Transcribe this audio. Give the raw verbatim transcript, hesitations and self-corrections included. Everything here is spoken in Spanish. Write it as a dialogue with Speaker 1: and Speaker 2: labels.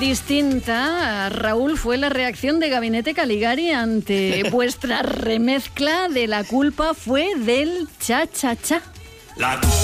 Speaker 1: distinta, Raúl, fue la reacción de Gabinete Caligari ante vuestra remezcla de La culpa fue del cha-cha-cha.